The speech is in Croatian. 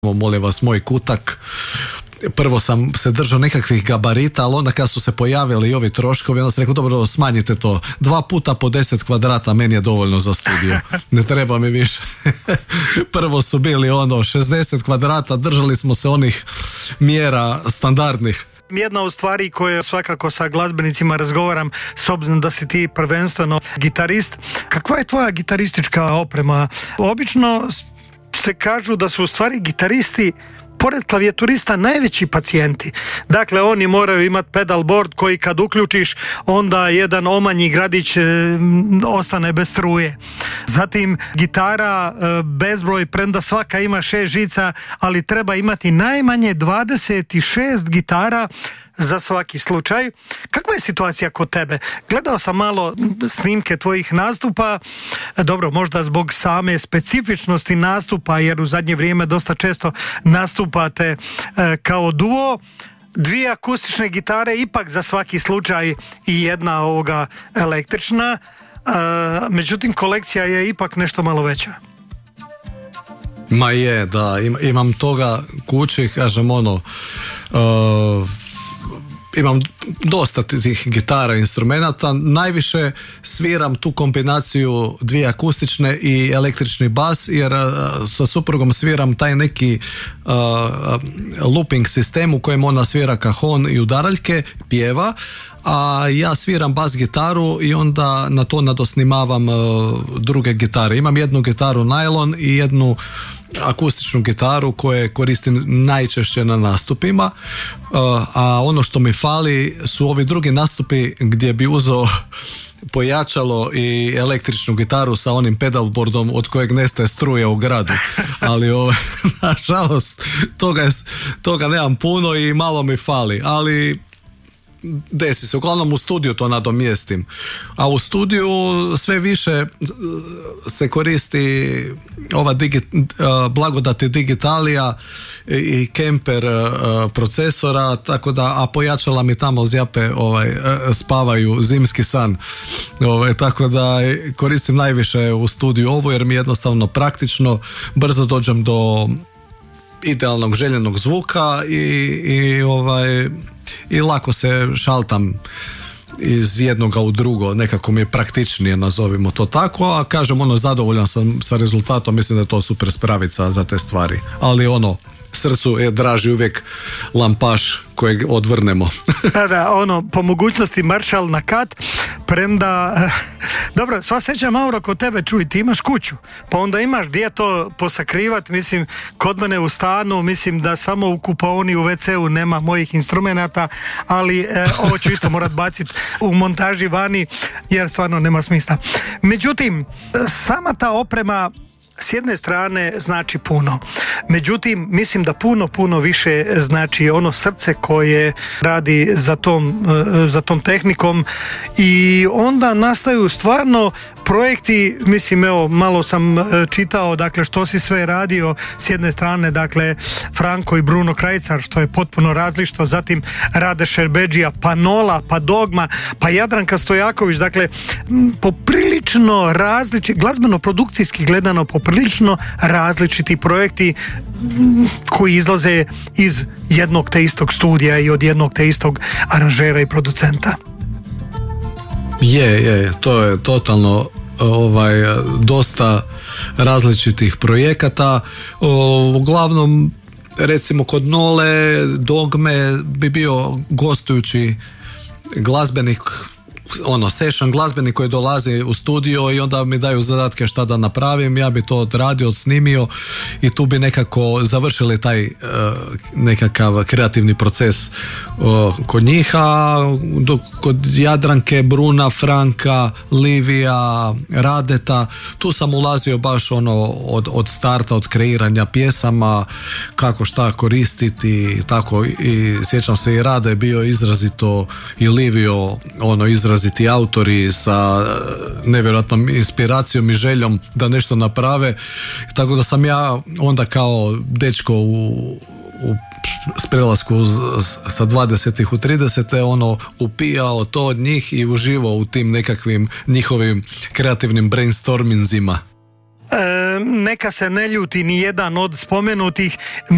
molim vas, moj kutak. Prvo sam se držao nekakvih gabarita, ali onda kad su se pojavili i ovi troškovi, onda sam rekao, dobro, smanjite to. 2 puta po 10 kvadrata, meni je dovoljno za studio. Ne treba mi više. Prvo su bili 60 kvadrata, držali smo se onih mjera standardnih. Jedna od stvari koje svakako sa glazbenicima razgovaram, s obzirom da si ti prvenstveno gitarist, kakva je tvoja gitaristička oprema? Obično se kažu da su u stvari gitaristi pored klavijaturista najveći pacijenti. Dakle, oni moraju imati pedalboard koji kad uključiš, onda jedan omanji gradić ostane bez struje. Zatim gitara bezbroj, premda svaka ima 6 žica, ali treba imati najmanje 26 gitara za svaki slučaj. Kakva je situacija kod tebe? Gledao sam malo snimke tvojih nastupa, dobro, možda zbog same specifičnosti nastupa, jer u zadnje vrijeme dosta često nastupate kao duo. 2 akustične gitare ipak za svaki slučaj i jedna električna, međutim kolekcija je ipak nešto malo veća. Ma je, da, imam toga kući, kažem imam dosta tih gitara i instrumenata, najviše sviram tu kombinaciju 2 akustične i električni bas, jer sa suprugom sviram taj neki looping sistem u kojem ona svira kajon i udaraljke, pjeva, a ja sviram bas gitaru i onda na to nadosnimavam druge gitare. Imam jednu gitaru najlon i jednu akustičnu gitaru koje koristim najčešće na nastupima, a ono što mi fali su ovi drugi nastupi gdje bi uzeo pojačalo i električnu gitaru sa onim pedalboardom od kojeg nestaje struje u gradu, ali nažalost toga nemam puno i malo mi fali, ali desi se, uglavnom u studiju to nadomjestim, a u studiju sve više se koristi ova blagodati digitalija i Kemper procesora, tako da, a pojačala mi tamo zjape spavaju zimski san, tako da koristim najviše u studiju ovo, jer mi je jednostavno praktično, brzo dođem do idealnog željenog zvuka i lako se šaltam iz jednoga u drugo, nekako mi je praktičnije, nazovimo to tako, a kažem, zadovoljan sam sa rezultatom, mislim da je to super spravica za te stvari, ali srcu je draži uvijek lampaš kojeg odvrnemo. Da, po mogućnosti maršal na kat, premda, dobro, sva sreća, Mauro, kod tebe, čuj, ti imaš kuću, pa onda imaš gdje to posakrivat, mislim, kod mene u stanu, mislim da samo u kupaoni u WC-u nema mojih instrumenata, ali ovo ću isto morat baciti u montaži vani, jer stvarno nema smisla. Međutim, sama ta oprema s jedne strane znači puno, međutim mislim da puno više znači ono srce koje radi za tom tehnikom, i onda nastaju stvarno projekti, mislim, evo, malo sam čitao, dakle, što si sve radio, s jedne strane, dakle, Franko i Bruno Krajcar, što je potpuno različito, zatim Rade Šerbedžija, pa Nola, pa Dogma, pa Jadranka Stojaković, dakle, poprilično različiti, glazbeno-produkcijski gledano, poprilično različiti projekti koji izlaze iz jednog te istog studija i od jednog te istog aranžera i producenta. Je, to je totalno dosta različitih projekata. Uglavnom, recimo kod Nole, Dogme bi bio gostujući glazbenik, session glazbenik koji dolazi u studio i onda mi daju zadatke šta da napravim, ja bi to odradio, snimio i tu bi nekako završili taj nekakav kreativni proces kod njih, a kod Jadranke, Bruna, Franka, Livija, Radeta, tu sam ulazio baš od starta, od kreiranja pjesama, kako šta koristiti, tako, i sjećam se i Rade je bio izrazito, i Livio izraziti autori sa nevjerojatnom inspiracijom i željom da nešto naprave, tako da sam ja onda kao dečko u prelasku sa 20-ih u 30-te upijao to od njih i uživao u tim nekakvim njihovim kreativnim brainstorminzima. Neka se ne ljuti ni jedan od spomenutih,